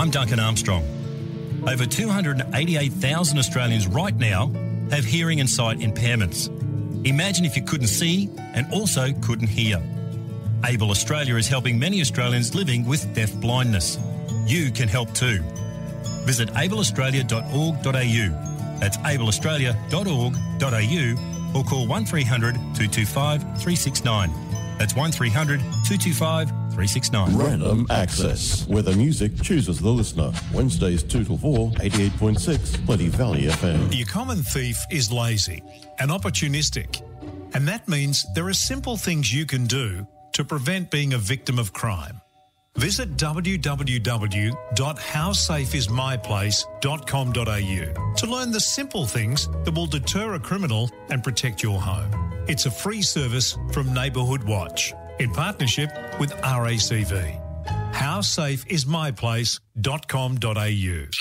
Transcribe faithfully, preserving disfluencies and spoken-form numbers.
I'm Duncan Armstrong. Over two hundred eighty-eight thousand Australians right now have hearing and sight impairments. Imagine if you couldn't see and also couldn't hear. Able Australia is helping many Australians living with deaf blindness. You can help too. Visit able australia dot org dot a u. That's able australia dot org dot a u or call one three hundred two two five three six nine. That's one three hundred two two five three six nine. Random Access, where the music chooses the listener. Wednesdays two till four, eighty-eight point six, Plenty Valley F M. Your common thief is lazy and opportunistic. And that means there are simple things you can do to prevent being a victim of crime. Visit w w w dot how safe is my place dot com dot a u to learn the simple things that will deter a criminal and protect your home. It's a free service from Neighbourhood Watch in partnership with R A C V. how safe is my place dot com dot a u.